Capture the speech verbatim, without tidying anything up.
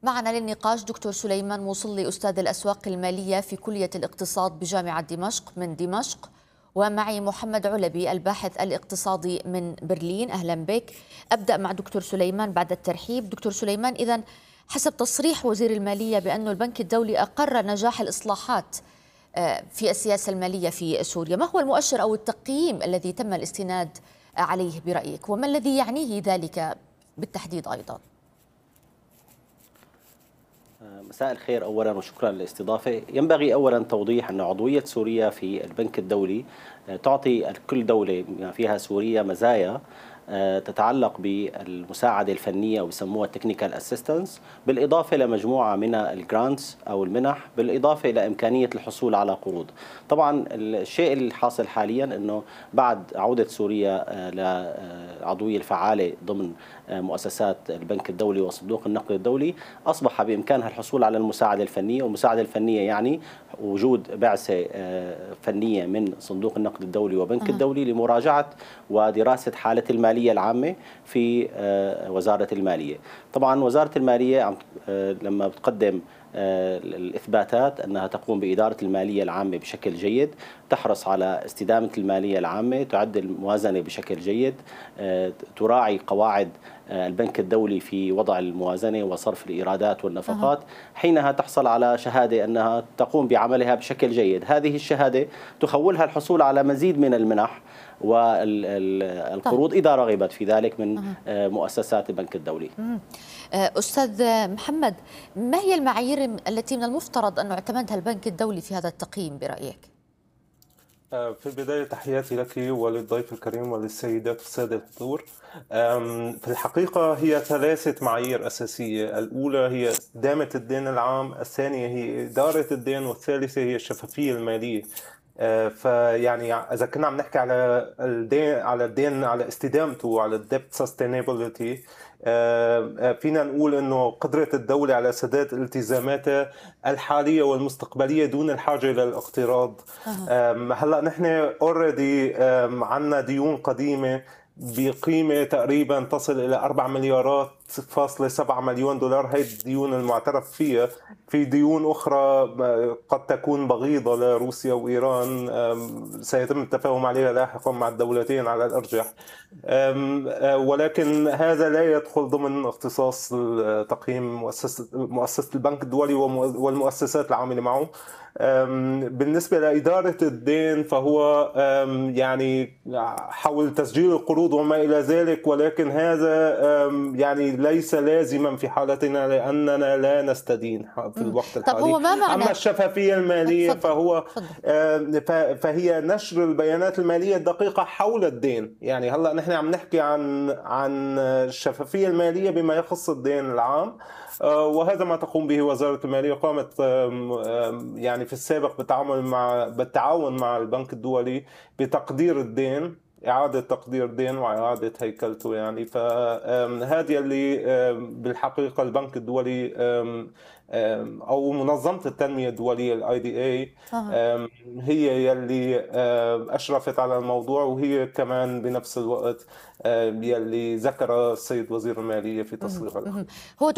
معنا للنقاش دكتور سليمان موصلي أستاذ الأسواق المالية في كلية الاقتصاد بجامعة دمشق من دمشق، ومعي محمد علبي الباحث الاقتصادي من برلين. أهلا بك. أبدأ مع دكتور سليمان بعد الترحيب. دكتور سليمان، إذن حسب تصريح وزير المالية بأن البنك الدولي أقر نجاح الإصلاحات في السياسة المالية في سوريا، ما هو المؤشر أو التقييم الذي تم الاستناد عليه برأيك، وما الذي يعنيه ذلك بالتحديد أيضا؟ مساء الخير أولا وشكرا للاستضافة. ينبغي أولا توضيح أن عضوية سوريا في البنك الدولي تعطي كل دولة فيها سوريا مزايا تتعلق بالمساعدة الفنية أو بسموها تكنيكال اسيستنس، بالإضافة لمجموعة من الجرانتس أو المنح، بالإضافة إلى إمكانية الحصول على قروض. طبعا الشيء الحاصل حاليا أنه بعد عودة سوريا للعضوية الفعالة ضمن مؤسسات البنك الدولي وصندوق النقد الدولي، أصبح بإمكانها الحصول على المساعدة الفنية. والمساعدة الفنية يعني وجود بعثة فنية من صندوق النقد الدولي وبنك الدولي لمراجعة ودراسة حالة المالية العامة في وزارة المالية. طبعا وزارة المالية لما بتقدم الإثباتات أنها تقوم بإدارة المالية العامة بشكل جيد، تحرص على استدامة المالية العامة، تعدل الموازنة بشكل جيد، تراعي قواعد البنك الدولي في وضع الموازنة وصرف الإيرادات والنفقات، حينها تحصل على شهادة أنها تقوم بعملها بشكل جيد. هذه الشهادة تخولها الحصول على مزيد من المنح والقروض إذا رغبت في ذلك من مؤسسات البنك الدولي. أستاذ محمد، ما هي المعايير التي من المفترض أن يعتمدها البنك الدولي في هذا التقييم برأيك؟ في البداية تحياتي لك وللضيف الكريم وللسيدات والسادة الحضور. في الحقيقة هي ثلاثة معايير أساسية. الأولى هي استدامة الدين العام، الثانية هي إدارة الدين، والثالثة هي الشفافية المالية. فيعني إذا كنا عم نحكي على الدين على الدين على استدامته وعلى الديبت سستينابيلتي، فينا نقول انه قدرة الدولة على سداد التزاماتها الحالية والمستقبلية دون الحاجة الى الاقتراض. هلا نحن اوريدي عندنا ديون قديمة بقيمة تقريبا تصل إلى أربعة مليارات فاصلة سبعة مليون دولار. هي الديون المعترف فيها. في ديون أخرى قد تكون بغيضة لروسيا وإيران سيتم التفاهم عليها لاحقا مع الدولتين على الأرجح، ولكن هذا لا يدخل ضمن اختصاص تقييم مؤسسة مؤسسة البنك الدولي والمؤسسات العاملة معه. بالنسبة لإدارة الدين فهو يعني حول تسجيل القروض وما إلى ذلك، ولكن هذا يعني ليس لازما في حالتنا لأننا لا نستدين في الوقت الحالي. طب هو ما معنى أما الشفافية المالية فضل. فهو فضل. فهي نشر البيانات المالية الدقيقة حول الدين. يعني هلا نحن عم نحكي عن عن الشفافية المالية بما يخص الدين العام، وهذا ما تقوم به وزارة المالية. قامت يعني في السابق بالتعامل مع بالتعاون مع البنك الدولي بتقدير الدين، إعادة تقدير الدين وإعادة هيكلته. يعني فهذه اللي بالحقيقة البنك الدولي أو منظمة التنمية الدولية الاي دي اي هي يلي أشرفت على الموضوع، وهي كمان بنفس الوقت يلي ذكر السيد وزير المالية في تصريحه.